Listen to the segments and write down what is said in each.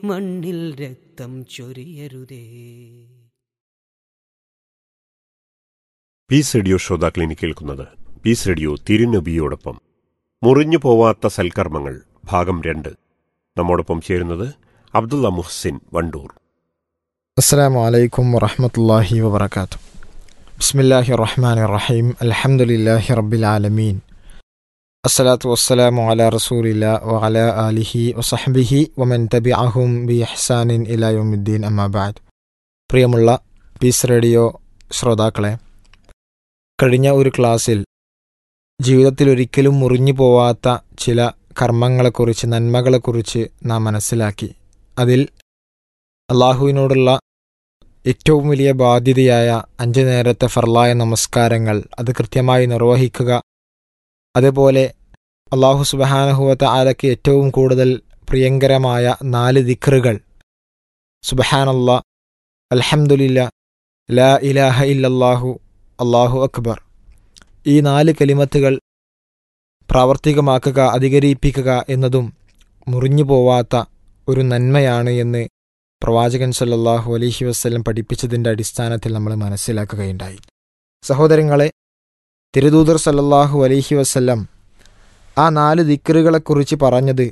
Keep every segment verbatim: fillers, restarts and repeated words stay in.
മണ്ണിൽ രക്തം ചൊരിയരുതേ. Piece radio ശ്രോതാക്കളിനി കേൾക്കുന്നത് പീസ് റേഡിയോ തിരുനബിയോടൊപ്പം മുറിഞ്ഞു പോവാത്ത സൽക്കർമ്മങ്ങൾ ഭാഗം രണ്ട്. നമ്മോടൊപ്പം ചേരുന്നത് അബ്ദുള്ള മുഹ്സിൻ വണ്ടൂർ. അസ്സലാമു അലൈക്കും വറഹ്മത്തുള്ളാഹി വബറകാതുഹു. ബിസ്മില്ലാഹിർ റഹ്മാനിർ റഹീം. അൽഹംദുലില്ലാഹി റബ്ബിൽ ആലമീൻ. അസ്സലാത്തു വസ്സലാമു അലാ റസൂലില്ലാ വഅലാ ആലിഹി വസഹ്ബിഹി വമൻ തബിഅഹും ബിഇഹ്സാനിൻ ഇലാ യൗമിദ്ദീൻ. അമ്മാ ബഅദ്. പ്രിയമുള്ള പീസ് റേഡിയോ ശ്രോതാക്കളെ, കഴിഞ്ഞ ഒരു ക്ലാസ്സിൽ ജീവിതത്തിൽ ഒരിക്കലും മുറിഞ്ഞു പോവാത്ത ചില കർമ്മങ്ങളെക്കുറിച്ച്, നന്മകളെക്കുറിച്ച് നാം മനസ്സിലാക്കി. അതിൽ അള്ളാഹുവിനോടുള്ള ഏറ്റവും വലിയ ബാധ്യതയായ അഞ്ച് നേരത്തെ ഫർളായ നമസ്കാരങ്ങൾ അത് കൃത്യമായി നിർവഹിക്കുക, അതേപോലെ അള്ളാഹു സുബ്ഹാനഹു വ തആലയ്ക്ക് ഏറ്റവും കൂടുതൽ പ്രിയങ്കരമായ നാല് ദിക്റുകൾ, സുബ്ഹാനല്ലാഹ്, അൽഹംദുലില്ലാഹ്, ലാ ഇലാഹ ഇല്ലല്ലാഹു, അല്ലാഹു അക്ബർ. ഈ നാല് കലിമത്തുകൾ പ്രാവർത്തികമാക്കുക, അധികരിപ്പിക്കുക എന്നതും മുറിഞ്ഞു പോവാത്ത ഒരു നന്മയാണ് എന്ന് പ്രവാചകൻ സല്ലല്ലാഹു അലൈഹി വസല്ലം പഠിപ്പിച്ചതിൻ്റെ അടിസ്ഥാനത്തിൽ നമ്മൾ മനസ്സിലാക്കുകയുണ്ടായി. സഹോദരങ്ങളെ, തിരുദൂതർ സല്ലല്ലാഹു അലൈഹി വസല്ലം ആ നാല് ദിക്റുകളെക്കുറിച്ച് പറഞ്ഞത്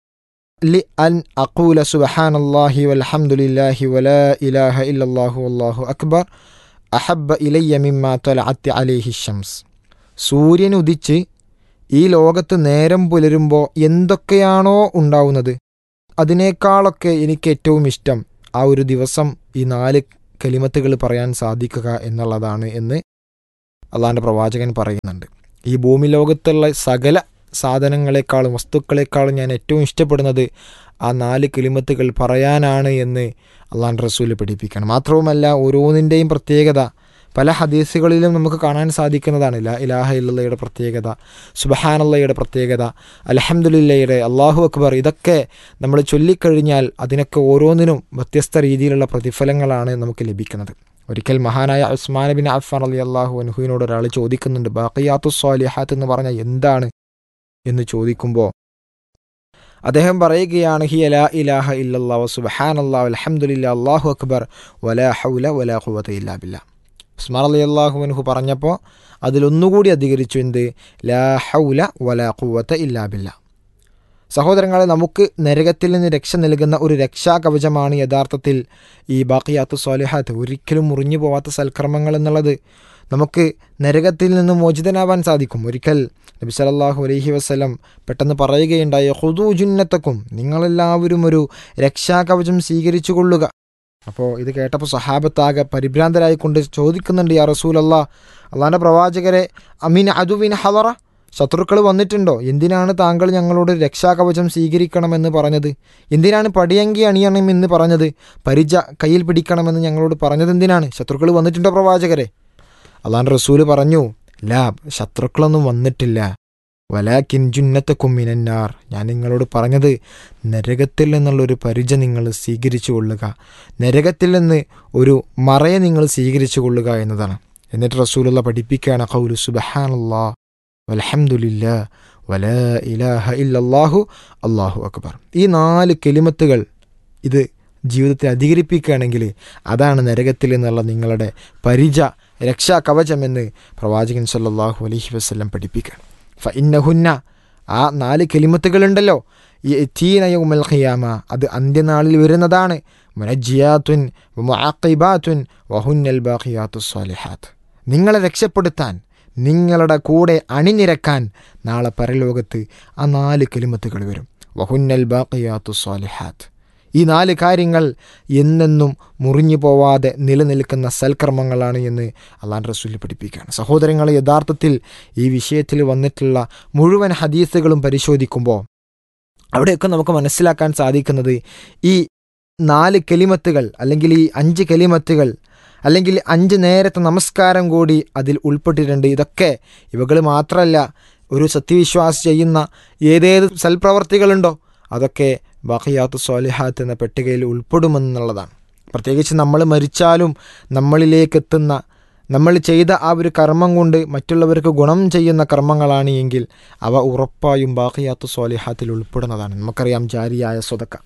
ലി അൻ അഖൂല സുബ്ഹാനല്ലാഹി വൽഹംദുലില്ലാഹി വലാ ഇലാഹ ഇല്ലല്ലാഹു വല്ലാഹു അക്ബർ അഹബ്ബ ഇലയ്യ മിമ്മാ തലഅത്ത് അലൈഹി ശംസ്. സൂര്യൻ ഉദിച്ച് ഈ ലോകത്ത് നേരം പുലരുമ്പോൾ എന്തൊക്കെയാണോ ഉണ്ടാവുന്നത് അതിനേക്കാളൊക്കെ എനിക്ക് ഏറ്റവും ഇഷ്ടം ആ ഒരു ദിവസം ഈ നാല് കലിമത്തുകൾ പറയാൻ സാധിക്കുക എന്നുള്ളതാണ് എന്ന് അള്ളാഹുവിൻ്റെ പ്രവാചകൻ പറയുന്നുണ്ട്. ഈ ഭൂമി ലോകത്തുള്ള സകല സാധനങ്ങളെക്കാളും വസ്തുക്കളെക്കാളും ഞാൻ ഏറ്റവും ഇഷ്ടപ്പെടുന്നത് ആ നാല് കലിമത്തുകൾ പറയാനാണ് എന്ന് അള്ളാഹുവിൻ്റെ റസൂല് പഠിപ്പിക്കണം. മാത്രവുമല്ല, ഓരോന്നിൻ്റെയും പ്രത്യേകത പല ഹദീസുകളിലും നമുക്ക് കാണാൻ സാധിക്കുന്നതാണ്. ലാ ഇലാഹ ഇല്ലല്ലയുടെ പ്രത്യേകത, സുബ്ഹാനല്ലയുടെ പ്രത്യേകത, അൽഹംദുലില്ലയുടെ, അല്ലാഹു അക്ബർ. ഇതൊക്കെ നമ്മൾ ചൊല്ലിക്കഴിഞ്ഞാൽ അതിനൊക്കെ ഓരോന്നിനും വ്യത്യസ്ത രീതിയിലുള്ള പ്രതിഫലങ്ങളാണ് നമുക്ക് ലഭിക്കുന്നത്. ഒരിക്കൽ മഹാനായ ഉസ്മാൻ ബിൻ അഫ്ഫാൻ റളിയല്ലാഹു അൻഹുവിനോട് ഒരാൾ ചോദിക്കുന്നുണ്ട്, ബാഖിയാത്തുസ് സ്വാലിഹാത്ത് എന്ന് പറഞ്ഞാൽ എന്താണ് എന്ന് ചോദിക്കുമ്പോൾ അദ്ദേഹം പറയുകയാണ്, ഹിയ ലാ ഇലാഹ ഇല്ലല്ലാഹു വ സുബ്ഹാനല്ലാഹു വൽഹംദുലില്ലാഹി അല്ലാഹു അക്ബർ വലാ ഹൗല വലാ ഖുവത ഇല്ലാ ബില്ലാഹ്. ഉസ്മാൻ റളിയല്ലാഹു അൻഹു പറഞ്ഞപ്പോൾ അതിലൊന്നുകൂടി അധികരിച്ചു, എന്ത്? ലാ ഹൗല വലാ ഖുവത ഇല്ലാ ബില്ലാഹ്. സഹോദരങ്ങളെ, നമുക്ക് നരകത്തിൽ നിന്ന് രക്ഷ നൽകുന്ന ഒരു രക്ഷാകവചമാണ് യഥാർത്ഥത്തിൽ ഈ ബാഖിയാത്തു സ്വാലിഹാത്ത്, ഒരിക്കലും മുറിഞ്ഞു പോവാത്ത സൽക്കർമ്മങ്ങൾ എന്നുള്ളത്. നമുക്ക് നരകത്തിൽ നിന്ന് മോചിതനാവാൻ സാധിക്കും. ഒരിക്കൽ നബി സല്ലല്ലാഹു അലൈഹി വസല്ലം പെട്ടെന്ന് പറയുകയുണ്ടായി, ഖുദൂ ജുന്നത്തക്കും, നിങ്ങളെല്ലാവരും ഒരു രക്ഷാകവചം സ്വീകരിച്ചു കൊള്ളുക. അപ്പോൾ ഇത് കേട്ടപ്പോൾ സഹാബത്താകെ പരിഭ്രാന്തരായിക്കൊണ്ട് ചോദിക്കുന്നുണ്ട്, യാ റസൂലല്ലാഹ്, അള്ളാഹുവിൻ്റെ പ്രവാചകരെ, അമീൻ അദുവിൻ ഹളറ, ശത്രുക്കൾ വന്നിട്ടുണ്ടോ? എന്തിനാണ് താങ്കൾ ഞങ്ങളോട് രക്ഷാകവചം സ്വീകരിക്കണമെന്ന് പറഞ്ഞത്? എന്തിനാണ് പടിയങ്കി അണിയണമെന്ന് പറഞ്ഞത്? പരിച കയ്യിൽ പിടിക്കണമെന്ന് ഞങ്ങളോട് പറഞ്ഞത് എന്തിനാണ്? ശത്രുക്കൾ വന്നിട്ടുണ്ടോ പ്രവാചകരെ? അള്ളാഹുവിൻ്റെ റസൂല് പറഞ്ഞു, ലാ, ശത്രുക്കളൊന്നും വന്നിട്ടില്ല, വലാകിൻ ജുന്നത്തക്കും മിനന്നാർ, ഞാൻ നിങ്ങളോട് പറഞ്ഞത് നരകത്തിൽ നിന്നുള്ളൊരു പരിച നിങ്ങൾ സ്വീകരിച്ചു കൊള്ളുക, നരകത്തിൽ നിന്ന് ഒരു മറയെ നിങ്ങൾ സ്വീകരിച്ചു കൊള്ളുക എന്നതാണ്. എന്നിട്ട് റസൂലുള്ള പഠിപ്പിക്കുകയാണ്, ഖൗലു സുബ്ഹാനല്ലാഹ് വൽഹംദുലില്ലാഹ് വലാ ഇലാഹ ഇല്ലല്ലാഹു അല്ലാഹു അക്ബർ. ഈ നാല് കലിമത്തുകൾ ഇത് ജീവിതത്തിൽ അധികരിപ്പിക്കുകയാണെങ്കിൽ അതാണ് നരകത്തിൽ നിന്നുള്ള നിങ്ങളുടെ പരിച, രക്ഷാ കവചമെന്ന് പ്രവാചകൻ സല്ലല്ലാഹു അലൈഹി വസല്ലം പഠിപ്പിക്കുകയാണ്. ഫഇന്നഹുന്ന, ആ നാല് കലിമത്തുകളുണ്ടല്ലോ, യഅ്തീന യൗമൽ ഖിയാമ, അത് അന്ത്യനാളിൽ വരുന്നതാണ്. മുനജ്ജിയാത്തുൻ വമുഅഖിബാത്തുൻ വഹുന്നൽ ബാഖിയാത്തുസ് സ്വാലിഹാത്ത്, നിങ്ങളെ രക്ഷപ്പെടുത്താൻ, നിങ്ങളുടെ കൂടെ അണിനിരക്കാൻ നാളെ പരലോകത്ത് ആ നാല് കലിമത്തുകൾ വരും. വഹുന്നൽ ബാഖിയാത്തുസ് സ്വാലിഹാത്ത്, ഈ നാല് കാര്യങ്ങൾ എന്നെന്നും മുറിഞ്ഞു പോവാതെ നിലനിൽക്കുന്ന സൽക്കർമ്മങ്ങളാണ് എന്ന് അള്ളാഹുവിൻ്റെ റസൂൽ പഠിപ്പിക്കുകയാണ്. സഹോദരങ്ങളെ, യഥാർത്ഥത്തിൽ ഈ വിഷയത്തിൽ വന്നിട്ടുള്ള മുഴുവൻ ഹദീസുകളും പരിശോധിക്കുമ്പോൾ അവിടെയൊക്കെ നമുക്ക് മനസ്സിലാക്കാൻ സാധിക്കുന്നത് ഈ നാല് കലിമത്തുകൾ, അല്ലെങ്കിൽ ഈ അഞ്ച് കലിമത്തുകൾ, അല്ലെങ്കിൽ അഞ്ച് നേരത്തെ നമസ്കാരം കൂടി അതിൽ ഉൾപ്പെട്ടിട്ടുണ്ട്. ഇതൊക്കെ ഇവകൾ മാത്രമല്ല, ഒരു സത്യവിശ്വാസി ചെയ്യുന്ന ഏതേത് സൽപ്രവർത്തികളുണ്ടോ അതൊക്കെ ബാഖിയാത്തു സ്വാലിഹാത്ത് എന്ന പെട്ടികയിൽ ഉൾപ്പെടുമെന്നുള്ളതാണ്. പ്രത്യേകിച്ച് നമ്മൾ മരിച്ചാലും നമ്മളിലേക്കെത്തുന്ന, നമ്മൾ ചെയ്ത ആ ഒരു കർമ്മം കൊണ്ട് മറ്റുള്ളവർക്ക് ഗുണം ചെയ്യുന്ന കർമ്മങ്ങളാണ് എങ്കിൽ അവ ഉറപ്പായും ബാഖിയാത്തു സ്വാലിഹാത്തിൽ ഉൾപ്പെടുന്നതാണ്. നമുക്കറിയാം ജാരിയായ സ്വതക്ക,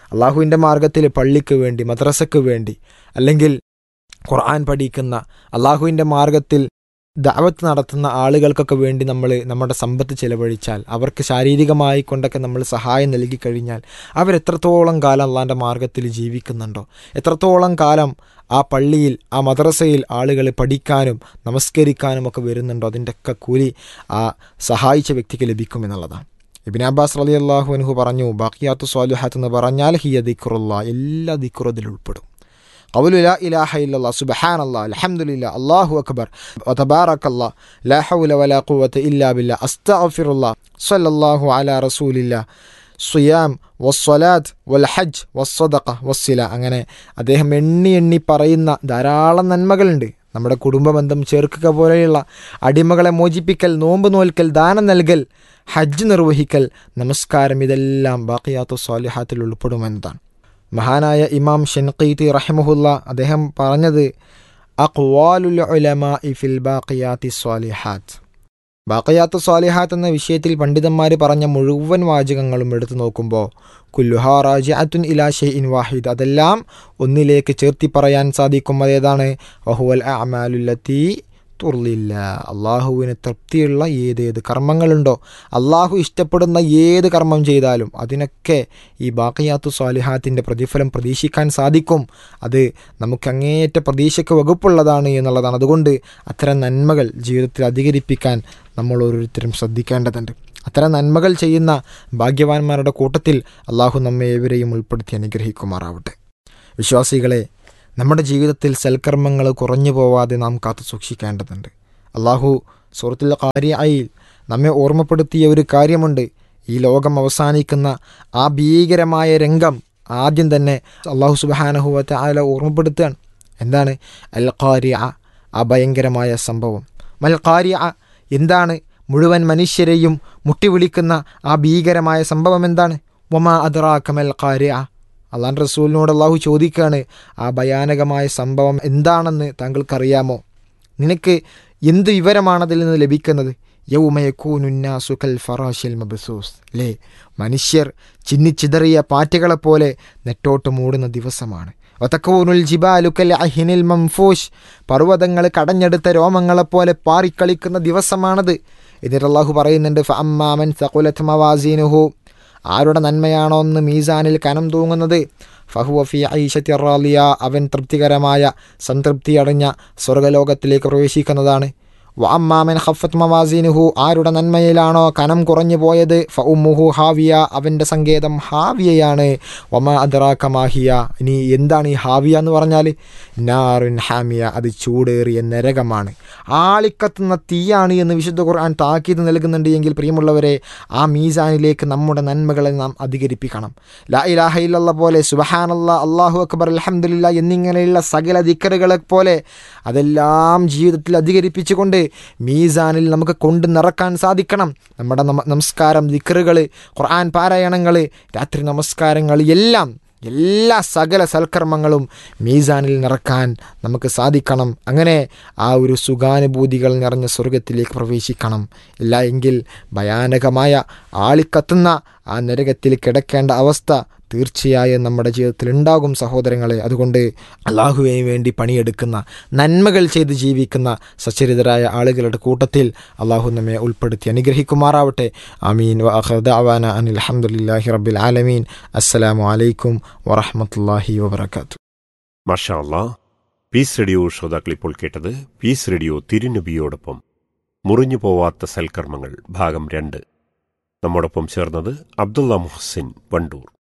അള്ളാഹുവിൻ്റെ മാർഗത്തിൽ പള്ളിക്ക് വേണ്ടി, മദ്രസയ്ക്ക് വേണ്ടി, അല്ലെങ്കിൽ ഖുർആൻ പഠിക്കുന്ന, അള്ളാഹുവിൻ്റെ മാർഗത്തിൽ ദഅവത്ത് നടത്തുന്ന ആളുകൾക്കൊക്കെ വേണ്ടി നമ്മൾ നമ്മുടെ സമ്പത്ത് ചെലവഴിച്ചാൽ, അവർക്ക് ശാരീരികമായി കൊണ്ടൊക്കെ നമ്മൾ സഹായം നൽകി കഴിഞ്ഞാൽ, അവരെത്രത്തോളം കാലം അള്ളാൻ്റെ മാർഗത്തിൽ ജീവിക്കുന്നുണ്ടോ, എത്രത്തോളം കാലം ആ പള്ളിയിൽ, ആ മദ്രസയിൽ ആളുകൾ പഠിക്കാനും നമസ്കരിക്കാനും ഒക്കെ വരുന്നുണ്ടോ, അതിൻ്റെയൊക്കെ കൂലി ആ സഹായിച്ച വ്യക്തിക്ക് ലഭിക്കുമെന്നുള്ളതാണ്. ഇബ്നു അബ്ബാസ് റളിയല്ലാഹു അൻഹു പറഞ്ഞു, ബാഖിയാത്തു സ്വാലിഹാത്ത് എന്ന് പറഞ്ഞാൽ ഹിയ ദിക്റുല്ലാഹ്, എല്ലാ ദിക്റും അതിൽ ഉൾപ്പെടും. ഖൗലു ലാ ഇലാഹ ഇല്ലല്ലാഹ് സുബ്ഹാനല്ലാഹ് അൽഹംദുലില്ലാഹ് അല്ലാഹു അക്ബർ വതബാറകല്ലാഹ് ലാ ഹൗല വലാ ഖുവത ഇല്ലാ ബില്ലാഹ് അസ്തഗ്ഫിറുല്ലാഹ് സ്വല്ലല്ലാഹു അലാ റസൂലില്ലാഹ് സുയാം വസ്സലാത്ത് വൽ ഹജ്ജ് വസ്സദഖ വസ്സില. അങ്ങനെ അദ്ദേഹം എണ്ണി എണ്ണി പറയുന്ന ധാരാളം നന്മകളുണ്ട്. നമ്മുടെ കുടുംബബന്ധം ചേർക്കുക പോലെയുള്ള, അടിമകളെ മോചിപ്പിക്കൽ, നോമ്പ് നോൽക്കൽ, ദാനം നൽകൽ, ഹജ്ജ് നിർവഹിക്കൽ, നമസ്കാരം, ഇതെല്ലാം ബാഖിയാത്തു സ്വാലിഹാത്തിൽ ഉൾപ്പെടുമെന്നതാണ്. മഹാനായ ഇമാം ഷൻഖീതി റഹിമഹുല്ല അദ്ദേഹം പറഞ്ഞത്, അഖ്വാലുൽ ഉലമാഇ ഫിൽ ബാഖിയാത്തി സ്വാലിഹാത്ത്. ബാഖിയാത്തു സ്വാലിഹാത്ത് എന്ന വിഷയത്തിൽ പണ്ഡിതന്മാർ പറഞ്ഞ മുഴുവൻ വാചകങ്ങളും എടുത്തു നോക്കുമ്പോൾ കുല്ലുഹാ റാജിഅത്തുൻ ഇലാ ഷൈഇൻ വാഹിദ്, അതെല്ലാം ഒന്നിലേക്ക് ചേർത്തി പറയാൻ സാധിക്കും. അതേതാണ്? വഹുവൽ അഅമാലുല്ലത്തി തുർലില്ല, അള്ളാഹുവിന് തൃപ്തിയുള്ള ഏതേത് കർമ്മങ്ങളുണ്ടോ, അള്ളാഹു ഇഷ്ടപ്പെടുന്ന ഏത് കർമ്മം ചെയ്താലും അതിനൊക്കെ ഈ ബാഖിയാത്തു സ്വാലിഹാത്തിൻ്റെ പ്രതിഫലം പ്രതീക്ഷിക്കാൻ സാധിക്കും. അത് നമുക്ക് അങ്ങേയറ്റ പ്രതീക്ഷയ്ക്ക് വകുപ്പുള്ളതാണ് എന്നുള്ളതാണ്. അതുകൊണ്ട് അത്തരം നന്മകൾ ജീവിതത്തിൽ അധികരിപ്പിക്കാൻ നമ്മൾ ഓരോരുത്തരും ശ്രദ്ധിക്കേണ്ടതുണ്ട്. അത്തരം നന്മകൾ ചെയ്യുന്ന ഭാഗ്യവാന്മാരുടെ കൂട്ടത്തിൽ അള്ളാഹു നമ്മെ ഏവരെയും ഉൾപ്പെടുത്തി അനുഗ്രഹിക്കുമാറാവട്ടെ. വിശ്വാസികളെ, നമ്മുടെ ജീവിതത്തിൽ സൽക്കർമ്മങ്ങൾ കുറഞ്ഞു പോവാതെ നാം കാത്തു സൂക്ഷിക്കേണ്ടതുണ്ട്. അള്ളാഹു സൂറത്തുൽ ഖാരിഅയിൽ നമ്മെ ഓർമ്മപ്പെടുത്തിയ ഒരു കാര്യമുണ്ട്. ഈ ലോകം അവസാനിക്കുന്ന ആ ഭീകരമായ രംഗം ആദ്യം തന്നെ അള്ളാഹു സുബ്ഹാനഹു വ തആല ഓർമ്മപ്പെടുത്തുകയാണ്. എന്താണ്? അൽ ഖാരിഅ, ആ ഭയങ്കരമായ സംഭവം. മൽ ഖാരിഅ, എന്താണ് മുഴുവൻ മനുഷ്യരെയും മുട്ടിവിളിക്കുന്ന ആ ഭീകരമായ സംഭവം എന്താണ്? വമാ അദ്റാക മൽ ഖാരിഅ, അള്ളാഹുവിൻ്റെ റസൂലിനോട് അള്ളാഹു ചോദിക്കുകയാണ്, ആ ഭയാനകമായ സംഭവം എന്താണെന്ന് താങ്കൾക്കറിയാമോ? നിനക്ക് എന്ത് വിവരമാണതിൽ നിന്ന് ലഭിക്കുന്നത്? യൗമയകൂനുന്നാസു കൽ ഫറാശിൽ മബ്സൂസ്, അല്ലേ? മനുഷ്യർ ചിന്നിച്ചിതറിയ പാറ്റകളെപ്പോലെ നെട്ടോട്ട് മൂടുന്ന ദിവസമാണ്. വതകൂനുൽ ജിബാലു കൽ അഹ്നിൽ മംഫൂഷ്, പർവ്വതങ്ങൾ കടഞ്ഞെടുത്ത രോമങ്ങളെപ്പോലെ പാറിക്കളിക്കുന്ന ദിവസമാണത്. എന്നിട്ട് അള്ളാഹു പറയുന്നുണ്ട്, ഫഅമ്മാ മൻ സഖുലത് മവാസീനുഹു, ആരുടെ നന്മയാണോ എന്ന് മീസാനിൽ കനം തൂങ്ങുന്നത്, ഫഹുവ ഫീ ഐശത്തി റാളിയ, അവൻ തൃപ്തികരമായ സംതൃപ്തി അടഞ്ഞ സ്വർഗലോകത്തിലേക്ക് പ്രവേശിക്കുന്നതാണ്. വഅമ്മാ മൻ ഖഫ്ഫത് മവാസീനുഹു, ആരുടെ നന്മയിലാണോ കനം കുറഞ്ഞു പോയത്, ഫഉമ്മുഹു ഹാവിയ, അവൻ്റെ സങ്കേതം ഹാവിയയാണ്. വമാ അദ്റാക മാഹിയ, ഇനി എന്താണ് ഈ ഹാവിയ എന്ന് പറഞ്ഞാൽ? നാറുൻ ഹാമിയ, അത് ചൂടേറിയ നരകമാണ്, ആളിക്കത്തുന്ന തീയാണ് എന്ന് വിശുദ്ധ ഖുർആൻ താക്കീത് നൽകുന്നുണ്ട്. എങ്കിൽ പ്രിയമുള്ളവരെ, ആ മീസാനിലേക്ക് നമ്മുടെ നന്മകളെ നാം അധികരിപ്പിക്കണം. ലാ ഇലാഹ ഇല്ലല്ലാഹ് പോലെ, സുബ്ഹാനല്ലാഹ്, അല്ലാഹു അക്ബർ, അൽഹംദുലില്ലാഹ് എന്നിങ്ങനെയുള്ള സകല ദിക്റുകളെ പോലെ അതെല്ലാം ജീവിതത്തിൽ അധികരിപ്പിച്ചുകൊണ്ട് മീസാനിൽ നമുക്ക് കൊണ്ട് നിറക്കാൻ സാധിക്കണം. നമ്മുടെ നമസ്കാരം, ദിക്റുകൾ, ഖുർആൻ പാരായണങ്ങൾ, രാത്രി നമസ്കാരങ്ങൾ, എല്ലാം എല്ലാ സകല സൽക്കർമ്മങ്ങളും മീസാനിൽ നിറക്കാൻ നമുക്ക് സാധിക്കണം. അങ്ങനെ ആ ഒരു സുഖാനുഭൂതികൾ നിറഞ്ഞ സ്വർഗത്തിലേക്ക് പ്രവേശിക്കണം. ഇല്ല എങ്കിൽ ഭയാനകമായ ആളിക്കത്തുന്ന ആ നരകത്തിൽ കിടക്കേണ്ട അവസ്ഥ തീർച്ചയായും നമ്മുടെ ജീവിതത്തിൽ ഉണ്ടാകും സഹോദരങ്ങളെ. അതുകൊണ്ട് അള്ളാഹുവിന് വേണ്ടി പണിയെടുക്കുന്ന, നന്മകൾ ചെയ്ത് ജീവിക്കുന്ന സച്ചരിതരായ ആളുകളുടെ കൂട്ടത്തിൽ അള്ളാഹു നമ്മെ ഉൾപ്പെടുത്തി അനുഗ്രഹിക്കുമാറാവട്ടെ. ആമീൻ. വആഖിറു ദഅവാന അനിൽ ഹംദുലില്ലാഹി റബ്ബിൽ ആലമീൻ. അസ്സലാമു അലൈക്കും വറഹ്മത്തുള്ളാഹി വബറകാതുഹു. മാഷാ അല്ലാഹ്. പീസ് റേഡിയോ ശ്രോതാക്കൾ ഇപ്പോൾ കേട്ടത് പീസ് റേഡിയോ തിരുനബിയോടൊപ്പം മുറിഞ്ഞു പോവാത്ത സൽക്കർമ്മങ്ങൾ ഭാഗം രണ്ട്. നമ്മോടൊപ്പം ചേർന്നത് അബ്ദുള്ള മുഹസിൻ വണ്ടൂർ.